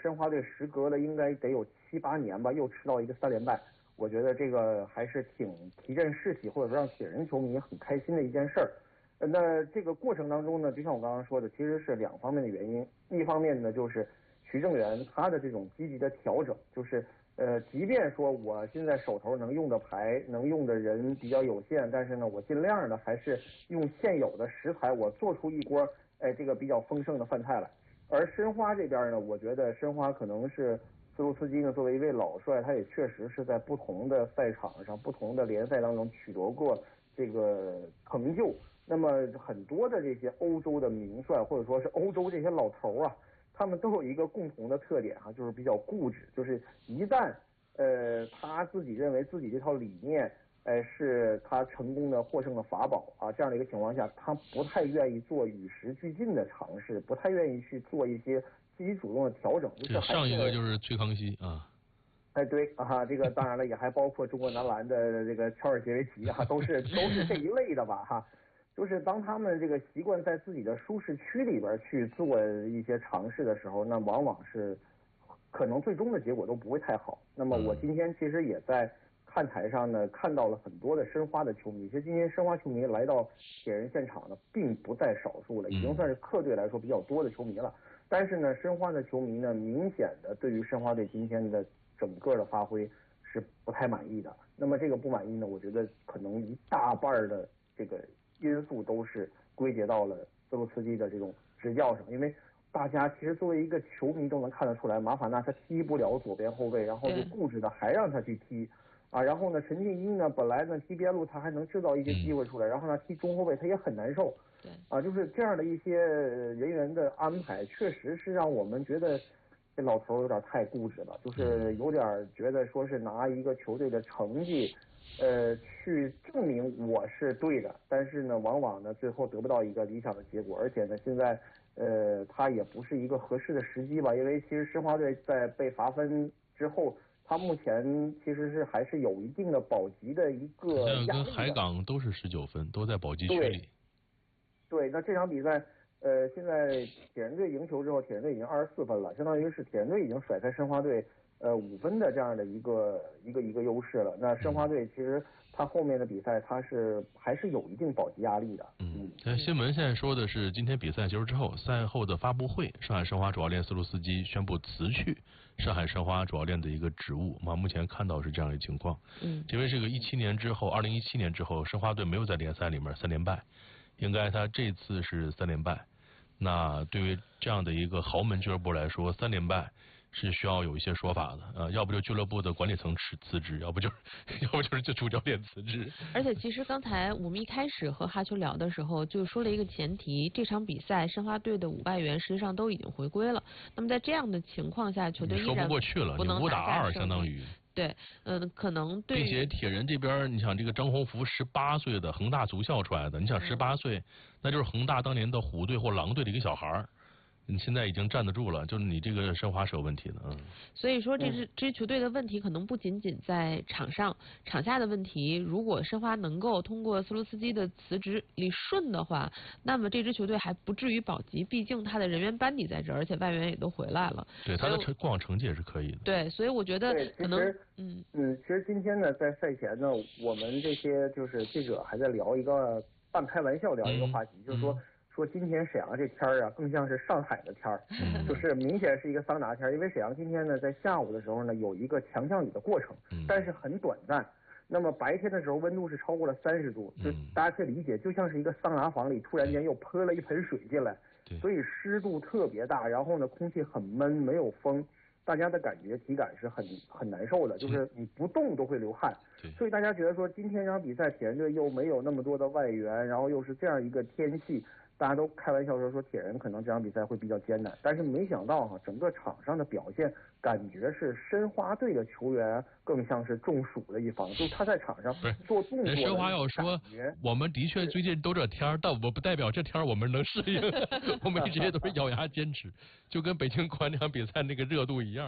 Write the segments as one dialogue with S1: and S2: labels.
S1: 申花队时隔了应该得有7、8年吧，又吃到一个3连败。我觉得这个还是挺提振士气，或者说让铁人球迷很开心的一件事儿。那这个过程当中呢，就像我刚刚说的，其实是2方面的原因。一方面呢，就是徐正源他的这种积极的调整，就是即便说我现在手头能用的牌、能用的人比较有限，但是呢，我尽量的还是用现有的食材，我做出一锅这个比较丰盛的饭菜来。而申花这边呢，我觉得申花可能是斯卢斯基呢作为一位老帅，他也确实是在不同的赛场上、不同的联赛当中取得过这个成就。那么很多的这些欧洲的名帅，或者说是欧洲这些老头啊，他们都有一个共同的特点就是比较固执，就是一旦他自己认为自己这套理念是他成功的获胜的法宝啊，这样的一个情况下，他不太愿意做与时俱进的尝试，不太愿意去做一些积极主动的调整。就是
S2: 上一个就是崔康熙啊。
S1: 对啊，这个当然了，也还包括中国男篮的这个乔尔杰维奇啊，都是这一类的吧哈。就是当他们这个习惯在自己的舒适区里边去做一些尝试的时候，那往往是可能最终的结果都不会太好。那么我今天其实也在看台上呢看到了很多的申花的球迷，其实今天申花球迷来到铁人现场呢并不在少数了，已经算是客队来说比较多的球迷了。但是呢，申花的球迷呢明显的对于申花队今天的整个的发挥是不太满意的。那么这个不满意呢，我觉得可能一大半的这个因素都是归结到了斯卢斯基的这种执教上，因为大家其实作为一个球迷都能看得出来，马法纳他踢不了左边后卫，然后就固执的还让他去踢啊，然后呢陈静一呢本来呢踢边路他还能制造一些机会出来，然后呢踢中后卫他也很难受，啊，就是这样的一些人员的安排，确实是让我们觉得这老头有点太固执了，就是有点觉得说是拿一个球队的成绩去证明我是对的，但是呢往往呢最后得不到一个理想的结果，而且呢现在他也不是一个合适的时机吧，因为其实申花队在被罚分之后，他目前其实是还是有一定的保级的一个压力的。
S2: 跟海港都是19分，都在保级区里。
S1: 对，那这场比赛现在铁人队赢球之后，铁人队已经24分了，相当于是铁人队已经甩开申花队5分的这样的一个优势了。那申花队其实他后面的比赛他是还是有一定保级压力的。
S2: 新闻现在说的是今天比赛结束之后，赛后的发布会，上海申花主教练斯卢斯基宣布辞去上海申花主教练的一个职务。目前看到是这样的情况。因为这个2017年之后，申花队没有在联赛里面3连败，应该他这次是3连败。那对于这样的一个豪门俱乐部来说，3连败是需要有一些说法的，要不就俱乐部的管理层辞职，要不就是这主教练辞职。
S3: 而且其实刚才我们一开始和哈秋聊的时候就说了一个前提，这场比赛申花队的5外援实际上都已经回归了。那么在这样的情况下，球队依然
S2: 说不过去了，你5打2相当于。
S3: 对，可能对。
S2: 并且铁人这边，你想这个张宏福18岁的恒大足校出来的，你想18岁，那就是恒大当年的虎队或狼队的一个小孩儿。你现在已经站得住了，就是你这个申花是有问题的。
S3: 所以说这支球队的问题可能不仅仅在场上，场下的问题，如果申花能够通过斯卢斯基的辞职理顺的话，那么这支球队还不至于保级，毕竟他的人员班底在这儿，而且外援也都回来了。
S2: 对，他的过往成绩也是可以的。
S3: 对，所以我觉得可能
S1: 其实今天呢，在赛前呢，我们这些就是记者还在聊一个半开玩笑聊一个话题，就是说今天沈阳这天儿啊，更像是上海的天儿，就是明显是一个桑拿天儿。因为沈阳今天呢，在下午的时候呢，有一个强降雨的过程，但是很短暂。那么白天的时候温度是超过了30度，就大家可以理解，就像是一个桑拿房里突然间又泼了一盆水进来，所以湿度特别大，然后呢空气很闷，没有风。大家的体感是很难受的，就是你不动都会流汗，所以大家觉得说今天这场比赛铁人队又没有那么多的外援，然后又是这样一个天气，大家都开玩笑说铁人可能这场比赛会比较艰难，但是没想到整个场上的表现感觉是申花队的球员更像是中暑的一方，就他在场上做动作。
S2: 申花要说我们的确最近都这天，但我不代表这天我们能适应，我们这些都是咬牙坚持，就跟北京国安那场比赛那个热度一样。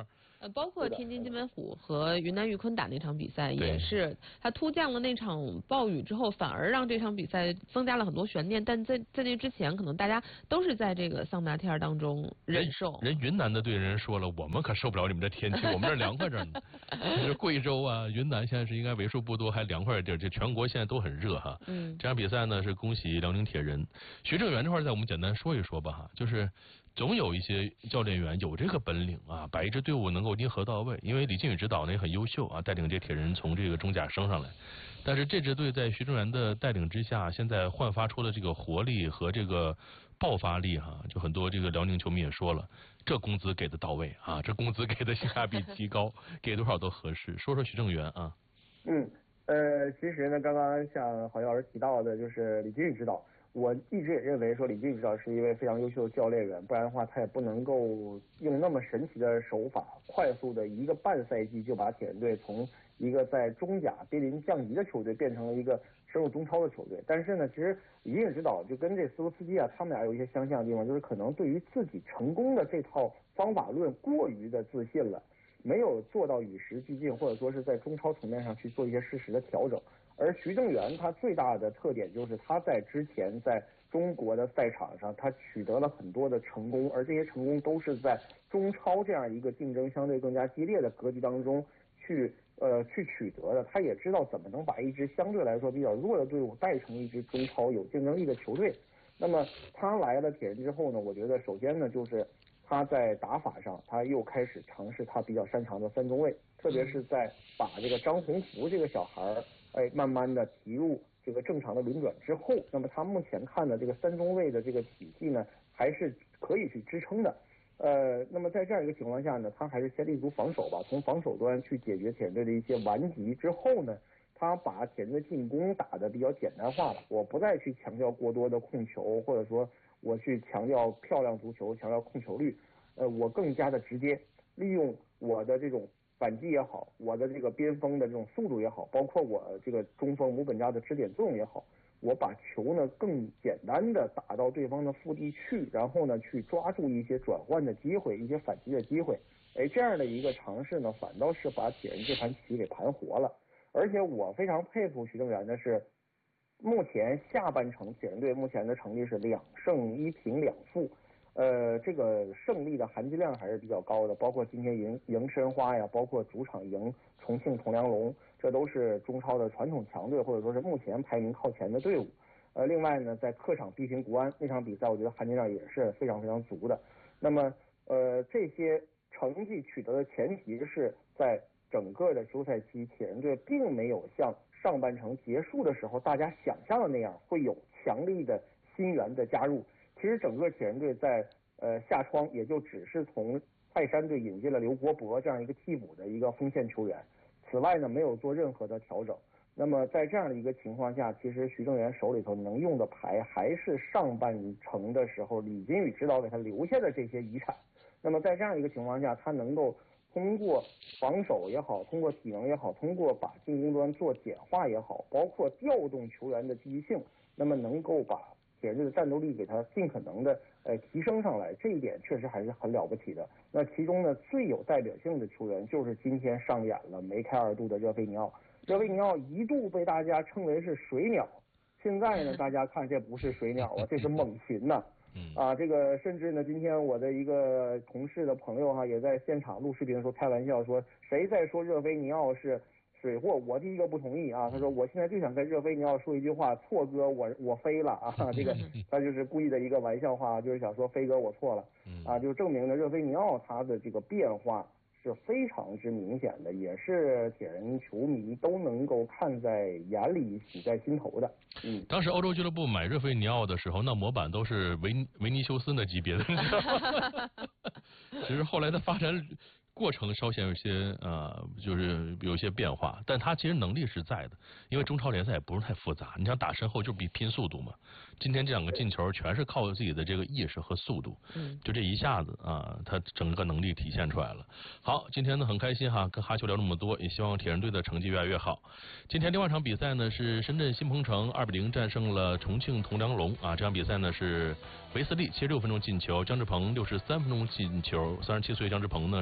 S3: 包括天津津门虎和云南玉坤打那场比赛也是，他突降了那场暴雨之后，反而让这场比赛增加了很多悬念。但在那之前，可能大家都是在这个桑拿天当中忍受。
S2: 人云南的队人说了，我们可受不了你们这天气，我们这凉快着呢。这贵州啊、云南现在是应该为数不多还凉快的地儿，这全国现在都很热哈。这场比赛呢是恭喜辽宁铁人。徐正元这块在我们简单说一说吧哈，就是总有一些教练员有这个本领啊，把一支队伍能够捏合到位。因为李靖宇指导呢也很优秀啊，带领这铁人从这个中甲升上来。但是这支队在徐正元的带领之下，现在焕发出了这个活力和这个爆发力哈。就很多这个辽宁球迷也说了，这工资给的到位啊，这工资给的性价比极高，给多少都合适。说说徐正元啊。
S1: 其实呢，刚刚像郝老师提到的，就是李靖宇指导。我一直也认为说李靖宇指导是一位非常优秀的教练员，不然的话他也不能够用那么神奇的手法，快速的一个半赛季就把铁人队从一个在中甲濒临降级的球队变成了一个深入中超的球队。但是呢，其实李靖宇指导就跟这斯托斯基啊，他们俩有一些相像的地方，就是可能对于自己成功的这套方法论过于的自信了，没有做到与时俱进，或者说是在中超层面上去做一些适时的调整。而徐正元他最大的特点就是他在之前在中国的赛场上他取得了很多的成功，而这些成功都是在中超这样一个竞争相对更加激烈的格局当中去取得的。他也知道怎么能把一支相对来说比较弱的队伍带成一支中超有竞争力的球队。那么他来了铁人之后呢，我觉得首先呢就是他在打法上他又开始尝试他比较擅长的三中卫，特别是在把这个张宏福这个小孩慢慢的提入这个正常的轮转之后，那么他目前看的这个三中卫的这个体系呢，还是可以去支撑的。那么在这样一个情况下呢，他还是先立足防守吧，从防守端去解决铁人队的一些顽疾之后呢，他把铁人队进攻打得比较简单化了。我不再去强调过多的控球，或者说我去强调漂亮足球，强调控球率。我更加的直接利用我的这种反击也好，我的这个边锋的这种速度也好，包括我这个中锋姆本扎的支点作用也好，我把球呢更简单的打到对方的腹地去，然后呢去抓住一些转换的机会，一些反击的机会。这样的一个尝试呢，反倒是把铁人这盘棋给盘活了。而且我非常佩服徐正元的是，目前下半程铁人队目前的成绩是2胜1平2负。这个胜利的含金量还是比较高的，包括今天赢申花呀，包括主场赢重庆铜梁龙，这都是中超的传统强队，或者说是目前排名靠前的队伍。另外呢，在客场逼平国安那场比赛，我觉得含金量也是非常非常足的。那么这些成绩取得的前提是在整个的休赛期，铁人队并没有像上半程结束的时候大家想象的那样会有强力的新援的加入。其实整个铁人队在夏窗也就只是从泰山队引进了刘国博这样一个替补的一个锋线球员，此外呢没有做任何的调整。那么在这样的一个情况下，其实徐正元手里头能用的牌还是上半程的时候李金羽指导给他留下的这些遗产。那么在这样一个情况下，他能够通过防守也好，通过体能也好，通过把进攻端做简化也好，包括调动球员的积极性，那么能够把铁人队的战斗力给他尽可能的提升上来，这一点确实还是很了不起的。那其中呢最有代表性的球员就是今天上演了梅开二度的热菲尼奥。热菲尼奥一度被大家称为是水鸟，现在呢大家看这不是水鸟啊，这是猛禽呐。这个甚至呢今天我的一个同事的朋友也在现场录视频的时候开玩笑说，谁在说热菲尼奥是水货，我第一个不同意啊！他说我现在就想跟热菲尼奥说一句话，错哥我飞了啊！这个他就是故意的一个玩笑话，就是想说飞哥我错了啊，就证明了热菲尼奥他的这个变化是非常之明显的，也是铁人球迷都能够看在眼里喜在心头的。
S2: 当时欧洲俱乐部买热菲尼奥的时候，那模板都是维尼修斯那级别的，你知道吗？其实后来的发展过程稍显有些就是有些变化，但他其实能力是在的，因为中超联赛也不是太复杂，你想打身后就比拼速度嘛。今天这2个进球全是靠自己的这个意识和速度，就这一下子他整个能力体现出来了。好，今天呢很开心跟哈球聊那么多，也希望铁人队的成绩越来越好。今天另外一场比赛呢是深圳新鹏城2-0战胜了重庆铜梁龙这场比赛呢是维斯利76分钟进球，张志鹏63分钟进球，37岁张志鹏呢是破门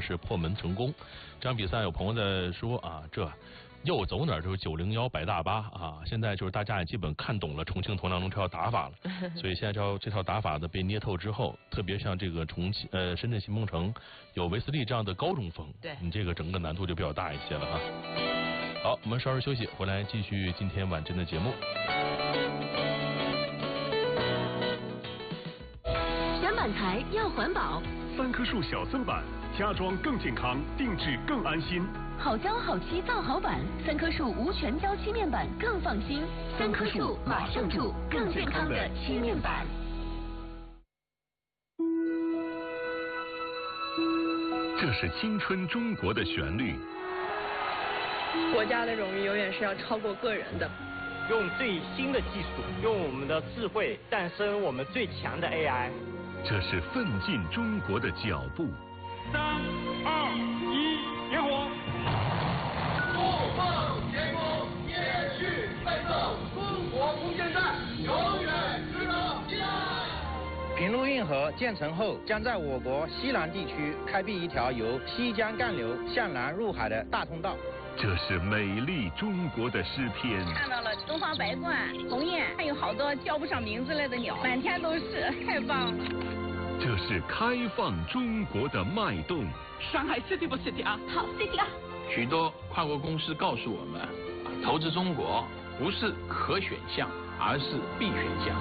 S2: 门成功。这场比赛有朋友在说啊，这又走哪儿就是901摆大巴啊！现在就是大家也基本看懂了重庆同样中这套打法了，所以现在这套打法的被捏透之后，特别像这个深圳新梦城有维斯利这样的高中锋，
S3: 对，
S2: 你这个整个难度就比较大一些了哈。好，我们稍事休息，回来继续今天晚间的节目。
S4: 选板材要环保
S5: ，3棵树小森板，家装更健康，定制更安心。
S4: 好胶好漆造好板，3棵树无全胶漆面板更放心。3棵树马上住更健康的漆面板。
S5: 这是青春中国的旋律。
S6: 国家的荣誉永远是要超过个人的。
S7: 用最新的技术，用我们的智慧诞生我们最强的 AI。
S5: 这是奋进中国的脚步。
S8: 3、2、1，点火！不放前锋，延续奋斗，中国空间站永远值得期待。
S9: 平陆运河建成后，将在我国西南地区开辟一条由西江干流向南入海的大通道。
S5: 这是美丽中国的诗篇。
S10: 看到了东方白鹳、鸿雁，还有好多叫不上名字来的鸟，满天都是，太棒了。
S5: 这是开放中国的脉动。
S6: 上海 City 不 City 啊？
S10: 好 City 啊！
S11: 许多跨国公司告诉我们，投资中国不是可选项，而是必选项。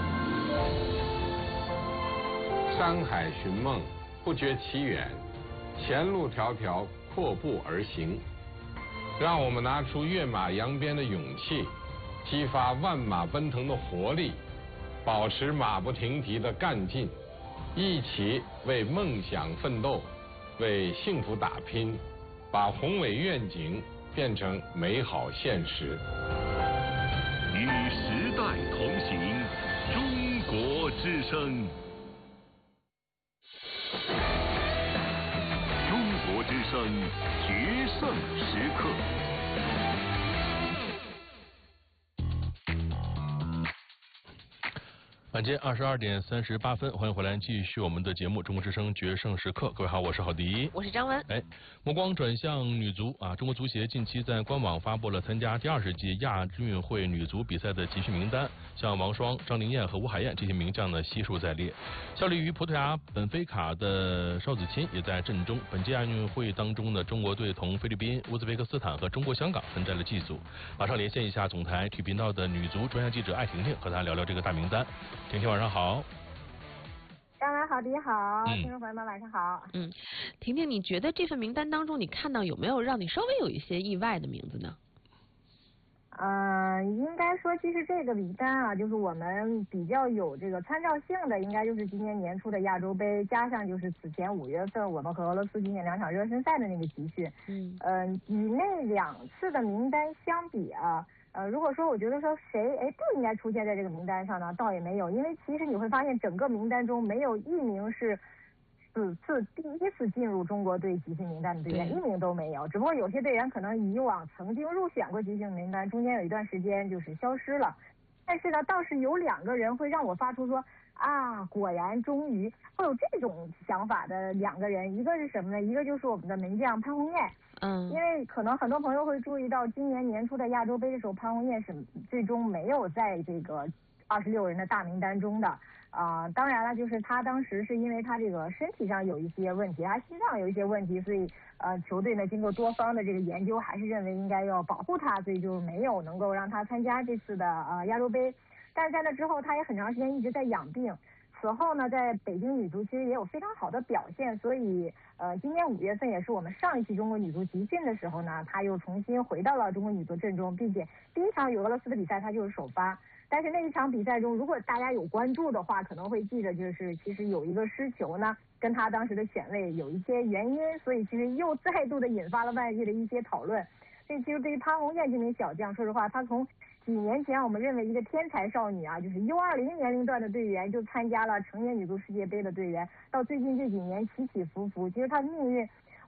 S12: 山海寻梦，不觉其远；前路迢迢，阔步而行。让我们拿出跃马扬鞭的勇气，激发万马奔腾的活力，保持马不停蹄的干劲，一起为梦想奋斗，为幸福打拼，把宏伟愿景变成美好现实。
S5: 与时代同行，中国之声。中国之声决胜时刻。
S2: 晚间22点38分，欢迎回来，继续我们的节目《中国之声决胜时刻》。各位好，我是郝迪，
S3: 我是张文。
S2: 目光转向女足啊，中国足协近期在官网发布了参加第20届亚运会女足比赛的集训名单，像王霜、张琳艳和吴海燕这些名将呢悉数在列。效力于葡萄牙本菲卡的邵子钦也在阵中。本届亚运会当中呢，中国队同菲律宾、乌兹别克斯坦和中国香港分在了 G 组。马上连线一下总台体育频道的女足专项记者艾婷婷，和她聊聊这个大名单。婷婷晚上好。
S13: 张文好，迪好，听众朋友们晚上好。
S3: 婷婷，你觉得这份名单当中，你看到有没有让你稍微有一些意外的名字呢？
S13: 应该说，其实这个名单啊，就是我们比较有这个参照性的，应该就是今年年初的亚洲杯，加上就是此前5月份我们和俄罗斯今年2场热身赛的那个集训。与那2次的名单相比啊。如果说我觉得说谁不应该出现在这个名单上呢，倒也没有，因为其实你会发现整个名单中没有一名是此次第一次进入中国队集训名单的队员，一名都没有。只不过有些队员可能以往曾经入选过集训名单，中间有一段时间就是消失了。但是呢，倒是有2个人会让我发出说啊，果然终于会有这种想法的2个人，一个是什么呢？一个就是我们的门将潘宏彦。因为可能很多朋友会注意到，今年年初的亚洲杯的时候，潘宏彦是最终没有在这个26人的大名单中的。当然了，就是他当时是因为他这个身体上有一些问题，他心脏有一些问题，所以球队呢经过多方的这个研究，还是认为应该要保护他，所以就没有能够让他参加这次的亚洲杯。但是在那之后，他也很长时间一直在养病。此后呢，在北京女足其实也有非常好的表现，所以今年5月份也是我们上一期中国女足集训的时候呢，她又重新回到了中国女足阵中，并且第一场与俄罗斯的比赛她就是首发。但是那一场比赛中，如果大家有关注的话，可能会记得就是其实有一个失球呢，跟她当时的选位有一些原因，所以其实又再度的引发了外界的一些讨论。所以其实对于潘宏彦这名小将，说实话，她从几年前我们认为一个天才少女啊，就是 U20 年龄段的队员，就参加了成年女足世界杯的队员，到最近这几年起起伏伏，其实她的命运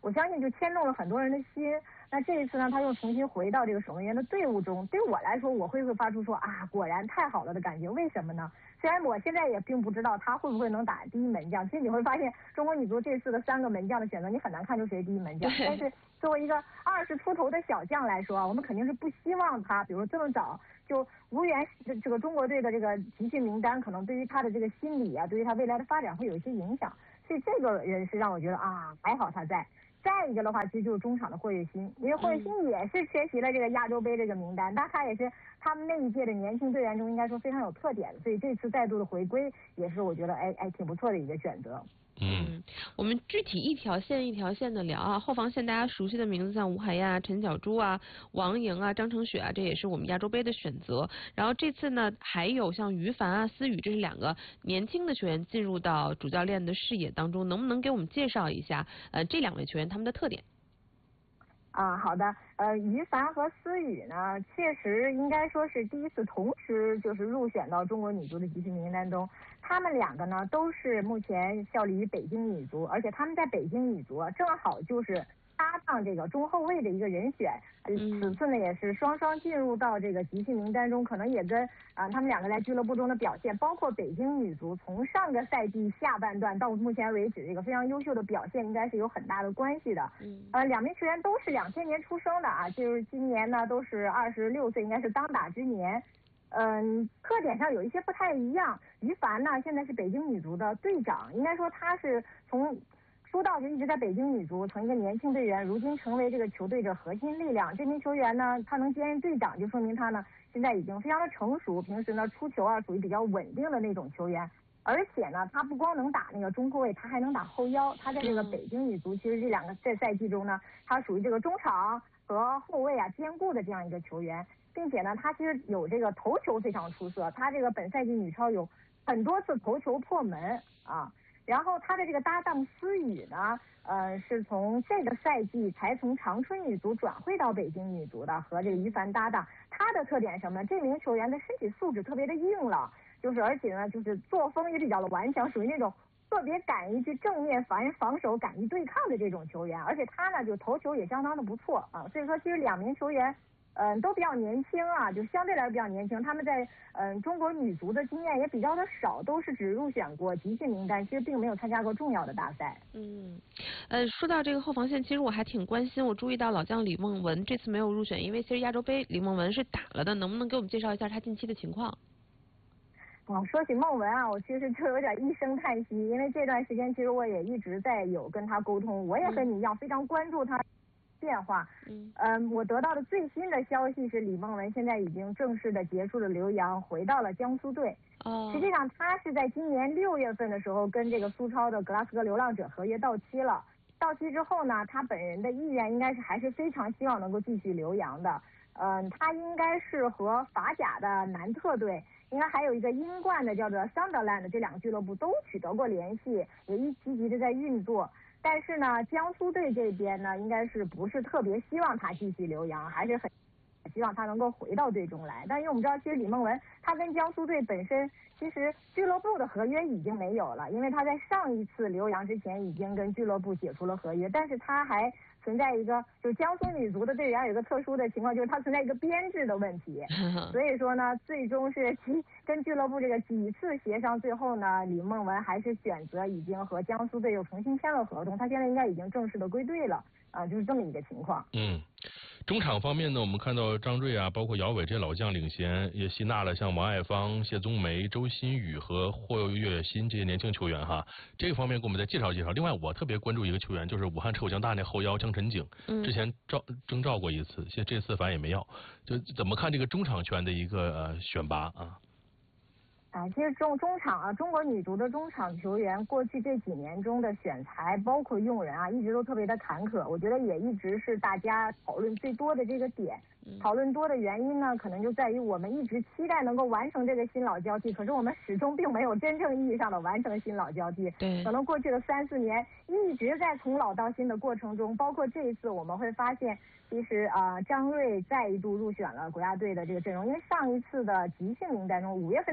S13: 我相信就牵动了很多人的心。那这一次呢，他又重新回到这个守门员的队伍中，对我来说，我会发出说啊，果然太好了的感觉。为什么呢？虽然我现在也并不知道他会不会能打第一门将，其实你会发现中国女足这次的3个门将的选择，你很难看出谁第一门将。但是作为一个20出头的小将来说，我们肯定是不希望他，比如这么早就无缘这个中国队的这个集训名单，可能对于他的这个心理啊，对于他未来的发展会有一些影响。所以这个人是让我觉得啊，还好他在。再一个的话，其实就是中场的霍晧新，因为霍晧新也是缺席了这个亚洲杯这个名单，但他也是他们那一届的年轻队员中应该说非常有特点的，所以这次再度的回归也是我觉得挺不错的一个选择。
S3: 我们具体一条线一条线的聊啊。后防线大家熟悉的名字像吴海燕啊、陈小珠啊、王莹啊、张承雪啊，这也是我们亚洲杯的选择。然后这次呢，还有像于凡啊、思雨，这是2个年轻的球员进入到主教练的视野当中，能不能给我们介绍一下这2位球员他们的特点？
S13: 好的，于凡和思雨呢，确实应该说是第一次同时就是入选到中国女足的集训名单中。他们2个呢都是目前效力于北京女足，而且他们在北京女足正好就是搭档这个中后卫的一个人选。此次呢也是双双进入到这个集训名单中，可能也跟他们2个在俱乐部中的表现，包括北京女足从上个赛季下半段到目前为止这个非常优秀的表现，应该是有很大的关系的。2名球员都是2000年出生的啊，就是今年呢都是26岁，应该是当打之年。特点上有一些不太一样。于凡呢现在是北京女足的队长，应该说他是从出道就一直在北京女足，从一个年轻队员，如今成为这个球队的核心力量。这名球员呢，他能兼任队长，就说明他呢现在已经非常的成熟，平时呢出球啊属于比较稳定的那种球员。而且呢，他不光能打那个中后卫，他还能打后腰。他在这个北京女足，其实这2个在赛季中呢，他属于这个中场和后卫啊兼顾的这样一个球员，并且呢，他其实有这个头球非常出色。他这个本赛季女超有很多次头球破门啊。然后他的这个搭档思雨呢，是从这个赛季才从长春女足转会到北京女足的，和这个于凡搭档。他的特点是什么呢？这名球员的身体素质特别的硬朗，就是而且呢，就是作风也比较的顽强，属于那种特别敢于去正面防守、敢于对抗的这种球员。而且他呢，就头球也相当的不错啊。所以说，其实2名球员。都比较年轻啊，就相对来说比较年轻。他们在中国女足的经验也比较的少，都是只入选过集训名单，其实并没有参加过重要的大赛。
S3: 说到这个后防线，其实我还挺关心。我注意到老将李梦雯这次没有入选，因为其实亚洲杯李梦雯是打了的，能不能给我们介绍一下她近期的情况？
S13: 说起梦雯啊，我其实就有点一声叹息，因为这段时间其实我也一直在有跟她沟通，我也和你一样非常关注她变化。我得到的最新的消息是李梦雯现在已经正式的结束了留洋，回到了江苏队。实际上她是在今年6月份的时候跟这个苏超的格拉斯哥流浪者合约到期了。到期之后呢，她本人的意愿应该是还是非常希望能够继续留洋的。她应该是和法甲的南特队，应该还有一个英冠的叫做 Sunderland 这2个俱乐部都取得过联系，也积极的在运作。但是呢，江苏队这边呢，应该是不是特别希望他继续留洋，还是很希望他能够回到队中来。但因为我们知道，其实李梦雯她跟江苏队本身其实俱乐部的合约已经没有了，因为他在上一次留洋之前已经跟俱乐部解除了合约，但是他还存在一个，就是江苏女足的队员有一个特殊的情况，就是他存在一个编制的问题。所以说呢，最终是跟俱乐部这个几次协商，最后呢，李梦雯还是选择已经和江苏队又重新签了合同，他现在应该已经正式的归队了啊，就是这么一个情况。
S2: 中场方面呢，我们看到张睿啊，包括姚伟这些老将领衔，也吸纳了像王爱芳、谢宗梅、周新宇和霍晧新这些年轻球员哈。这个方面给我们再介绍介绍。另外，我特别关注一个球员，就是武汉赤口江大那后腰江晨景，之前征召过一次，这次反正也没要。就怎么看这个中场球员的一个选拔啊？
S13: 其实中场啊，中国女足的中场球员过去这几年中的选材，包括用人啊，一直都特别的坎坷。我觉得也一直是大家讨论最多的这个点。讨论多的原因呢，可能就在于我们一直期待能够完成这个新老交替，可是我们始终并没有真正意义上的完成新老交替。可能过去的3-4年一直在从老到新的过程中，包括这一次我们会发现，其实张睿再一度入选了国家队的这个阵容，因为上一次的集训名单中，5月份的集训名单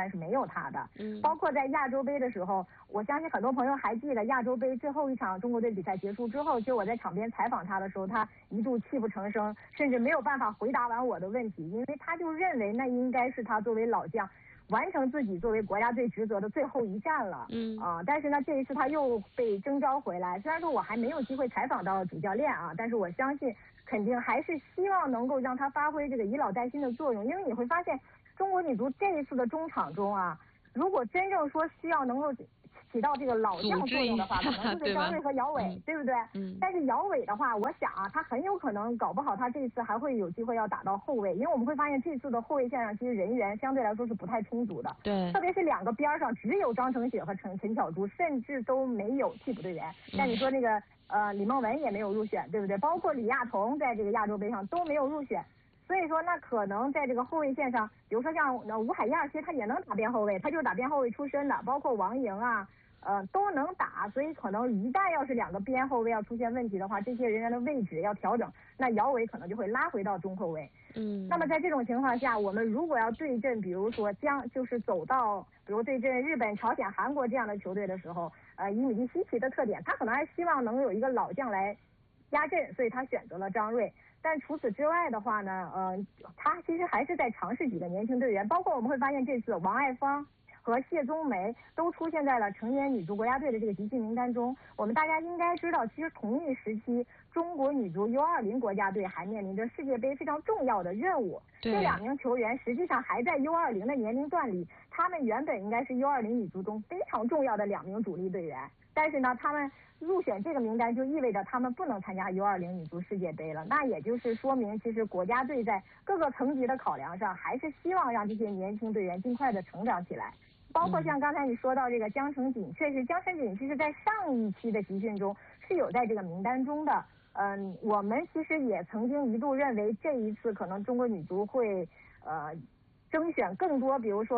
S13: 段是没有他的。包括在亚洲杯的时候，我相信很多朋友还记得亚洲杯最后一场中国队比赛结束之后，就我在场边采访他的时候，他一度泣不成声，甚至没有办法回答完我的问题，因为他就认为那应该是他作为老将完成自己作为国家队职责的最后一战了。但是呢，这一次他又被征召回来，虽然说我还没有机会采访到主教练啊，但是我相信肯定还是希望能够让他发挥这个以老带新的作用，因为你会发现中国女足这一次的中场中啊，如果真正说需要能够起到这个老将作用的话，可能就是张睿和姚伟，对不对？但是姚伟的话，我想啊，他很有可能搞不好他这次还会有机会要打到后卫，因为我们会发现这次的后卫线上其实人员相对来说是不太充足的。
S3: 对，
S13: 特别是两个边上只有张承雪和陈巧珠，甚至都没有替补队员。但你说那个李梦雯也没有入选，对不对？包括李亚彤在这个亚洲杯上都没有入选。所以说，那可能在这个后卫线上，比如说像吴海燕，其实他也能打边后卫，他就是打边后卫出身的，包括王莹啊，都能打。所以可能一旦要是两个边后卫要出现问题的话，这些人员的位置要调整，那姚伟可能就会拉回到中后卫。那么在这种情况下，我们如果要对阵，比如说就是走到，比如对阵日本、朝鲜、韩国这样的球队的时候，以米利西奇的特点，他可能还希望能有一个老将来压阵，所以他选择了张睿。但除此之外的话呢，他其实还是在尝试几个年轻队员，包括我们会发现这次王爱芳和谢宗梅都出现在了成年女足国家队的这个集训名单中。我们大家应该知道，其实同一时期，中国女足 U20 国家队还面临着世界杯非常重要的任务。这两名球员实际上还在 U20 的年龄段里，他们原本应该是 U20 女足中非常重要的2名主力队员，但是呢，他们入选这个名单就意味着他们不能参加 U20 女足世界杯了。那也就是说明，其实国家队在各个层级的考量上，还是希望让这些年轻队员尽快的成长起来。包括像刚才你说到这个江澄锦，确实江澄锦其实在上一期的集训中是有在这个名单中的。我们其实也曾经一度认为这一次可能中国女足会征选更多，比如说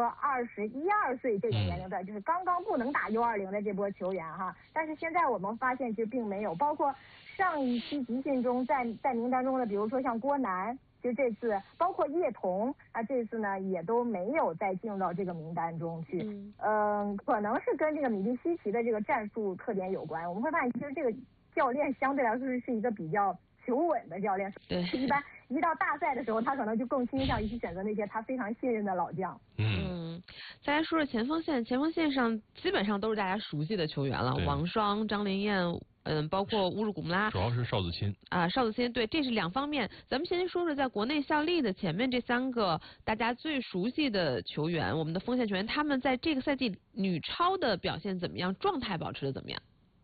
S13: 21、22岁这个年龄段，就是刚刚不能打 U20 的这波球员哈。但是现在我们发现其实并没有，包括上一期集训中在名单中的，比如说像郭楠，就这次包括叶童啊，这次呢也都没有再进入到这个名单中去。可能是跟这个米利西奇的这个战术特点有关。我们会发现，其实这个教练相对来说是一个比较求稳的教练。
S3: 对，
S13: 一般一到大赛的时候，他可能就更倾向于去选择那些他非常信任的老将。
S3: 再来说说前锋线，前锋线上基本上都是大家熟悉的球员了，王霜、张琳艳。包括乌日古木拉，
S2: 主要是邵子钦
S3: 啊，邵子钦，对，这是2方面。咱们先说说在国内效力的前面这3个大家最熟悉的球员，我们的锋线球员，他们在这个赛季女超的表现怎么样？状态保持的怎么样？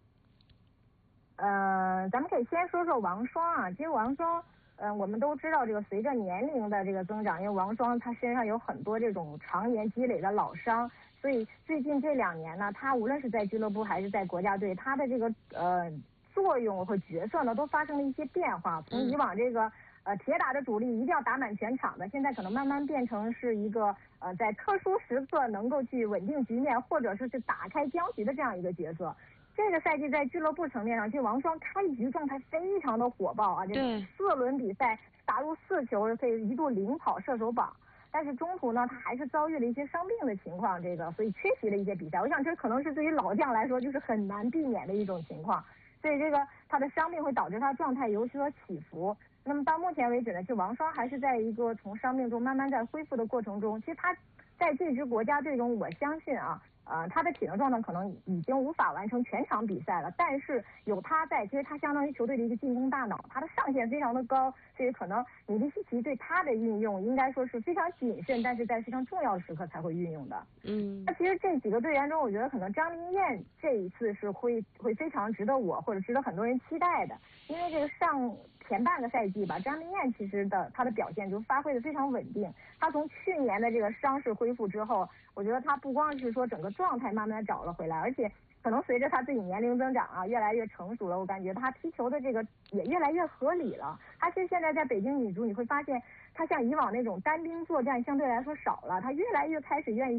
S13: 咱们可以先说说王霜啊。其实王霜，我们都知道，这个随着年龄的这个增长，因为王霜她身上有很多这种常年积累的老伤。所以最近这2年呢，他无论是在俱乐部还是在国家队，他的这个作用和角色呢都发生了一些变化。从以往这个铁打的主力一定要打满全场的，现在可能慢慢变成是一个在特殊时刻能够去稳定局面，或者是打开僵局的这样一个角色。这个赛季在俱乐部层面上，其实王霜开局状态非常的火爆啊，这4轮比赛打入4球，可以一度领跑射手榜。但是中途呢，他还是遭遇了一些伤病的情况，所以缺席了一些比赛。我想这可能是对于老将来说就是很难避免的一种情况。所以他的伤病会导致他状态有所起伏。那么到目前为止呢，就王霜还是在一个从伤病中慢慢在恢复的过程中。其实他在这支国家队中，我相信啊。他的体能状态可能已经无法完成全场比赛了，但是有他在，其实他相当于球队的一个进攻大脑，他的上限非常的高，所以可能米利西奇对他的运用应该说是非常谨慎，但是在非常重要的时刻才会运用的。那其实这几个队员中，我觉得可能张琳艳这一次是会非常值得我或者值得很多人期待的，因为这个前半个赛季吧，张琳艳其实她的表现就发挥的非常稳定。她从去年的这个伤势恢复之后，我觉得她不光是说整个状态慢慢找了回来，而且可能随着她自己年龄增长啊，越来越成熟了，我感觉她踢球的这个也越来越合理了。她其实现在在北京女足，你会发现她像以往那种单兵作战相对来说少了，她越来越开始愿意